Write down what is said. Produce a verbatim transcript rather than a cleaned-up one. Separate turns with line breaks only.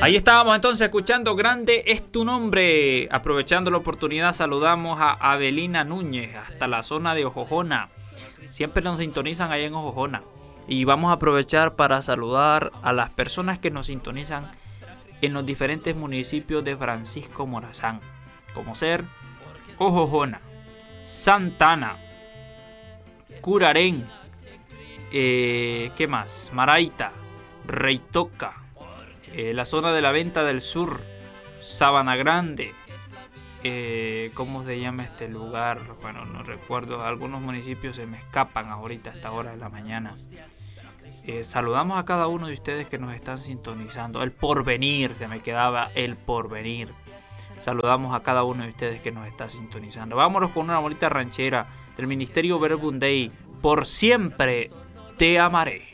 Ahí estábamos entonces escuchando Grande es tu nombre. Aprovechando la oportunidad, saludamos a Abelina Núñez hasta la zona de Ojojona. Siempre nos sintonizan ahí en Ojojona. Y vamos a aprovechar para saludar a las personas que nos sintonizan en los diferentes municipios de Francisco Morazán, como ser Ojojona, Santana, Curarén, eh, ¿qué más? Maraita, Reitoca, eh, la zona de la Venta del Sur, Sabana Grande, eh, ¿cómo se llama este lugar? Bueno, no recuerdo, algunos municipios se me escapan ahorita a esta hora de la mañana. Eh, saludamos a cada uno de ustedes que nos están sintonizando. El Porvenir, se me quedaba El Porvenir. Saludamos a cada uno de ustedes que nos está sintonizando. Vámonos con una bonita ranchera del Ministerio Verbum Dei. Por siempre te amaré.